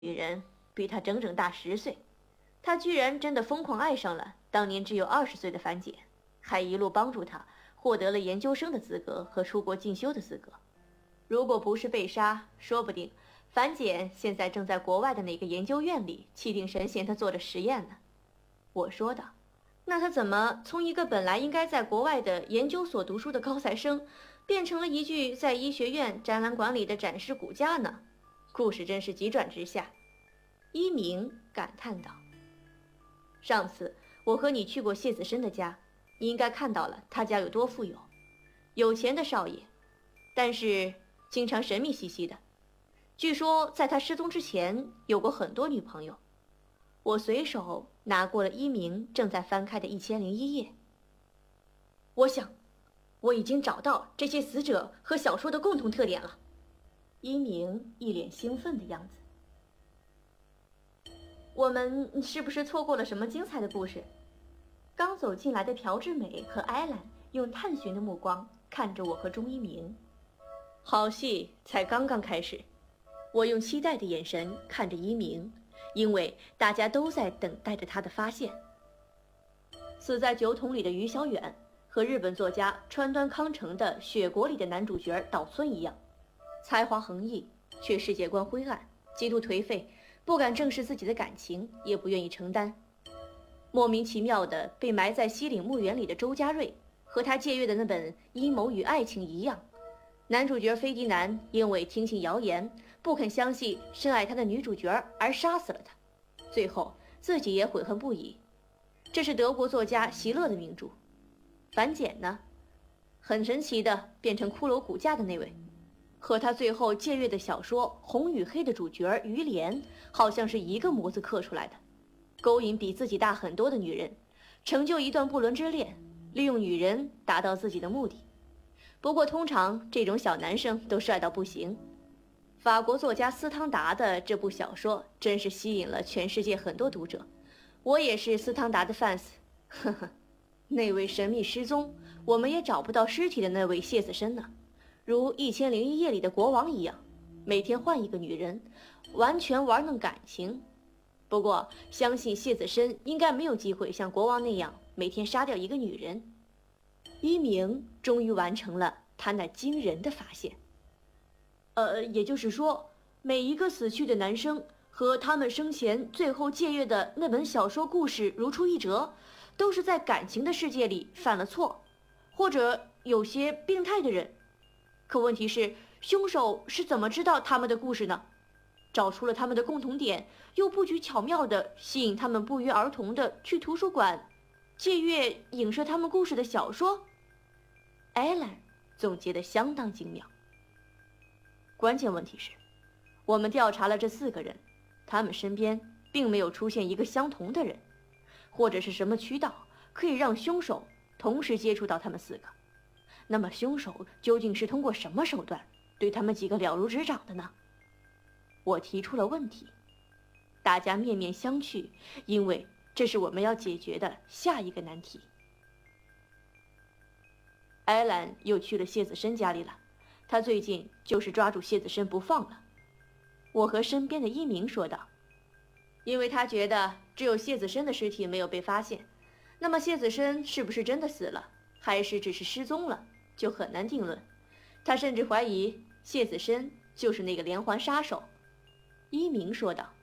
女人比他整整大10岁，他居然真的疯狂爱上了当年只有20岁的樊姐，还一路帮助他获得了研究生的资格和出国进修的资格。如果不是被杀，说不定樊姐现在正在国外的哪个研究院里气定神闲地做着实验呢。我说道，那他怎么从一个本来应该在国外的研究所读书的高材生，变成了一具在医学院展览馆里的展示骨架呢？故事真是急转直下。一鸣感叹道，上次我和你去过谢子深的家，你应该看到了他家有多富有，有钱的少爷，但是经常神秘兮兮的。据说在他失踪之前有过很多女朋友。我随手拿过了一鸣正在翻开的1001页。我想我已经找到这些死者和小说的共同特点了。一鸣一脸兴奋的样子。我们是不是错过了什么精彩的故事？刚走进来的朴智美和艾兰用探寻的目光看着我和钟一鸣。好戏才刚刚开始，我用期待的眼神看着一鸣，因为大家都在等待着他的发现。死在酒桶里的于小远和日本作家川端康成的《雪国》里的男主角岛村一样，才华横溢，却世界观灰暗，极度颓废，不敢正视自己的感情，也不愿意承担。莫名其妙的被埋在西岭墓园里的周家瑞，和他借阅的那本《阴谋与爱情》一样，男主角飞迪南因为听信谣言，不肯相信深爱他的女主角而杀死了他，最后自己也悔恨不已。这是德国作家席勒的名著。樊简呢，很神奇的变成骷髅骨架的那位，和他最后借阅的小说《红与黑》的主角于连好像是一个模子刻出来的，勾引比自己大很多的女人，成就一段不伦之恋，利用女人达到自己的目的。不过通常这种小男生都帅到不行。法国作家斯汤达的这部小说真是吸引了全世界很多读者，我也是斯汤达的 fans。 呵呵，那位神秘失踪，我们也找不到尸体的那位谢子深呢，如1001夜里的国王一样，每天换一个女人，完全玩弄感情。不过相信谢子深应该没有机会像国王那样每天杀掉一个女人。一鸣终于完成了他那惊人的发现。也就是说，每一个死去的男生和他们生前最后借阅的那本小说故事如出一辙，都是在感情的世界里犯了错，或者有些病态的人。可问题是，凶手是怎么知道他们的故事呢？找出了他们的共同点，又布局巧妙地吸引他们不约而同地去图书馆借阅影射他们故事的小说。艾兰总结得相当精妙。关键问题是，我们调查了这4个人，他们身边并没有出现一个相同的人，或者是什么渠道可以让凶手同时接触到他们4个。那么凶手究竟是通过什么手段对他们几个了如指掌的呢？我提出了问题，大家面面相觑，因为这是我们要解决的下一个难题。艾兰又去了谢子深家里了，他最近就是抓住谢子深不放了。我和身边的一鸣说道，因为他觉得只有谢子深的尸体没有被发现，那么谢子深是不是真的死了，还是只是失踪了，就很难定论。他甚至怀疑谢子深就是那个连环杀手。一鸣说道，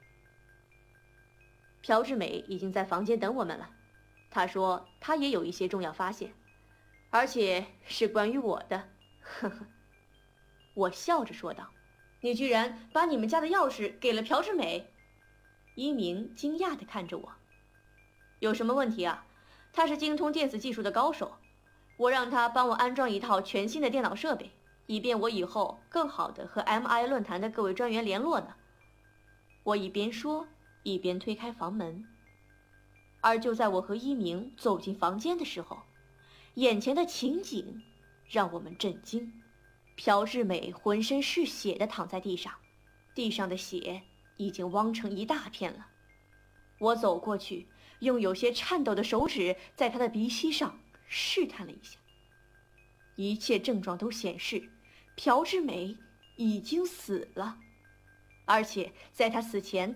朴智美已经在房间等我们了，他说他也有一些重要发现，而且是关于我的。呵呵，我笑着说道，你居然把你们家的钥匙给了朴智美？一鸣惊讶地看着我，有什么问题啊？他是精通电子技术的高手，我让他帮我安装一套全新的电脑设备，以便我以后更好地和 MI 论坛的各位专员联络呢。我一边说一边推开房门，而就在我和一鸣走进房间的时候，眼前的情景让我们震惊。朴智美浑身是血地躺在地上，地上的血已经汪成一大片了。我走过去，用有些颤抖的手指在她的鼻息上试探了一下，一切症状都显示朴智美已经死了。 而且在他死前